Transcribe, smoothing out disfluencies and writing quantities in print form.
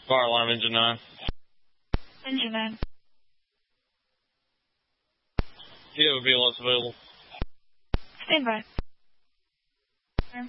Fire alarm, engine 9. Engine 9. Do you have a BLS available? Stand by.